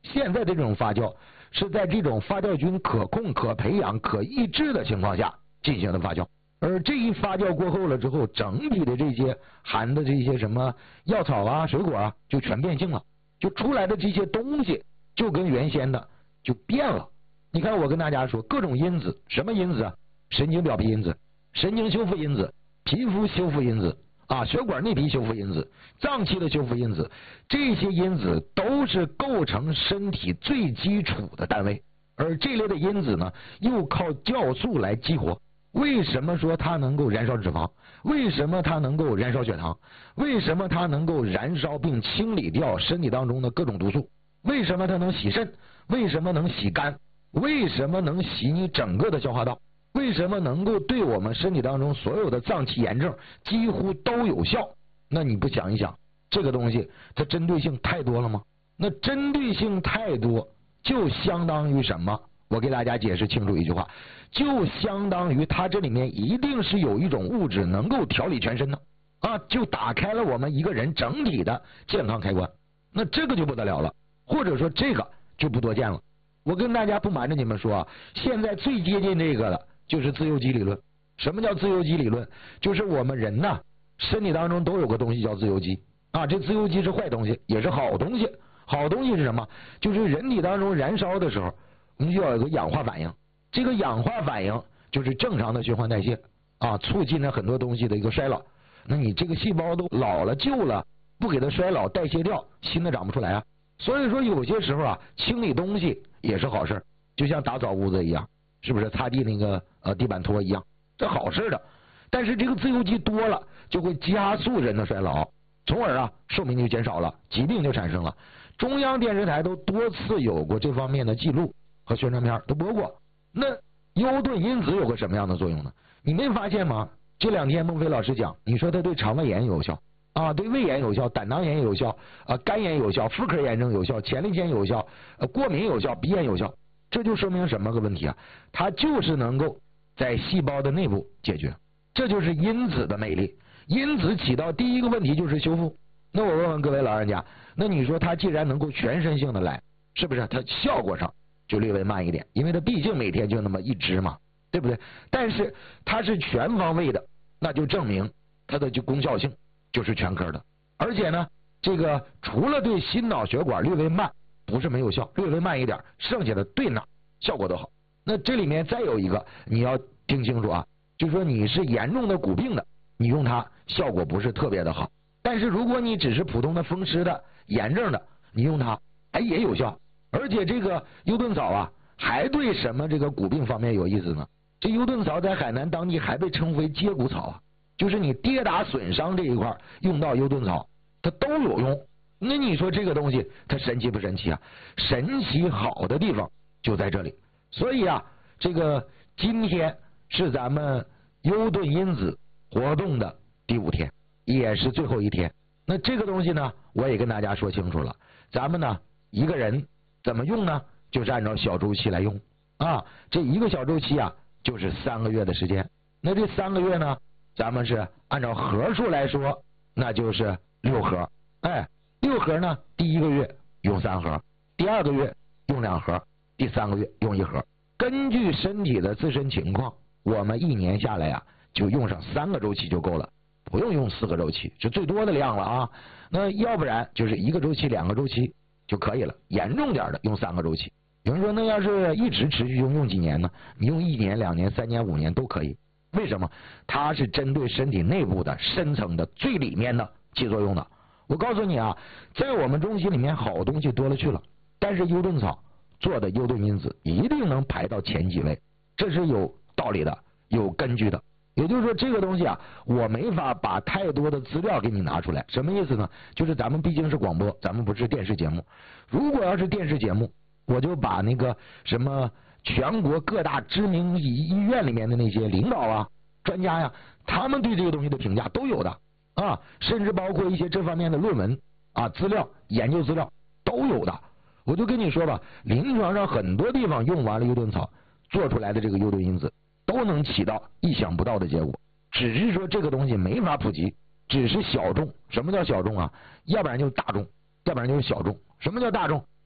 现在的这种发酵是在这种发酵菌可控、可培养、可抑制的情况下进行的发酵，而这一发酵过后了之后，整体的这些含的这些什么药草啊、水果啊，就全变性了，就出来的这些东西就跟原先的就变了。你看，我跟大家说，各种因子，什么因子啊？神经表皮因子、神经修复因子、皮肤修复因子啊、血管内皮修复因子、脏器的修复因子，这些因子都是构成身体最基础的单位。而这类的因子呢，又靠酵素来激活。为什么说它能够燃烧脂肪？为什么它能够燃烧血糖？为什么它能够燃烧并清理掉身体当中的各种毒素？为什么它能洗肾？为什么能洗肝？为什么能洗你整个的消化道？为什么能够对我们身体当中所有的脏器炎症几乎都有效？那你不想一想，这个东西它针对性太多了吗？那针对性太多，就相当于什么？我给大家解释清楚一句话，就相当于它这里面一定是有一种物质能够调理全身的啊，就打开了我们一个人整体的健康开关。那这个就不得了了，或者说这个就不多见了。我跟大家不瞒着你们说，现在最接近这个的就是自由基理论。什么叫自由基理论？就是我们人呐，身体当中都有个东西叫自由基啊，这自由基是坏东西，也是好东西。好东西是什么？就是人体当中燃烧的时候，我们就要有个氧化反应。这个氧化反应就是正常的循环代谢啊，促进了很多东西的一个衰老。那你这个细胞都老了旧了，不给它衰老代谢掉，新的长不出来啊。所以说有些时候啊，清理东西也是好事，就像打扫屋子一样，是不是擦地那个地板拖一样，这好事的。但是这个自由基多了，就会加速人的衰老，从而啊寿命就减少了，疾病就产生了。中央电视台都多次有过这方面的记录和宣传片都播过。那优盾因子有个什么样的作用呢？你没发现吗？这两天孟非老师讲，你说它对肠胃炎有效啊，对胃炎有效，胆囊炎有效，肝炎有效，妇科炎症有效，前列腺有效，过敏有效，鼻炎有效。这就说明什么个问题啊？它就是能够在细胞的内部解决，这就是因子的魅力。因子起到第一个问题就是修复。那我问问各位老人家，那你说它既然能够全身性的来，是不是它效果上就略微慢一点？因为它毕竟每天就那么一支嘛，对不对？但是它是全方位的，那就证明它的功效性就是全科的。而且呢，这个除了对心脑血管略微慢，不是没有效，略微慢一点，剩下的对哪效果都好。那这里面再有一个你要听清楚啊，就是说你是严重的骨病的，你用它效果不是特别的好。但是如果你只是普通的风湿的、炎症的，你用它也有效。而且这个优盾草啊，还对什么这个骨病方面有意思呢？这优盾草在海南当地还被称为接骨草啊，就是你跌打损伤这一块用到优盾草，它都有用。那你说这个东西它神奇不神奇啊？神奇好的地方就在这里。所以啊，这个今天是咱们优盾因子活动的第5天，也是最后一天。那这个东西呢，我也跟大家说清楚了。咱们呢，一个人怎么用呢？就是按照小周期来用啊。这一个小周期啊，就是3个月的时间。那这3个月呢，咱们是按照盒数来说，那就是6盒。6盒呢，第1个月用3盒，第2个月用2盒，第3个月用1盒。根据身体的自身情况，我们1年下来啊，就用上3个周期就够了，不用4个周期，是最多的量了啊。那要不然就是1个周期、2个周期就可以了，严重点的用3个周期。有人说，那要是一直持续用几年呢？你用1年、2年、3年、5年都可以。为什么？它是针对身体内部的深层的最里面的起作用的。我告诉你啊，在我们中心里面好东西多了去了，但是优盾草做的优盾因子一定能排到前几位，这是有道理的，有根据的。也就是说，这个东西啊，我没法把太多的资料给你拿出来。什么意思呢？就是咱们毕竟是广播，咱们不是电视节目。如果要是电视节目，我就把那个什么全国各大知名医院里面的那些领导啊、专家呀，他们对这个东西的评价都有的啊，甚至包括一些这方面的论文啊、资料、研究资料都有的。我就跟你说吧，临床上很多地方用完了优盾草做出来的这个优盾因子，都能起到意想不到的结果。只是说这个东西没法普及，只是小众。什么叫小众啊？要不然就是大众，要不然就是小众。什么叫大众？